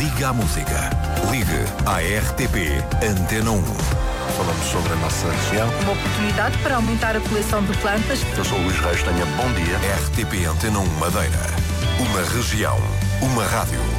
Ligue à música. Ligue à RTP Antena 1. Falamos sobre a nossa região. Uma oportunidade para aumentar a coleção de plantas. Eu sou o Luís Reis, tenha bom dia. RTP Antena 1 Madeira. Uma região. Uma rádio.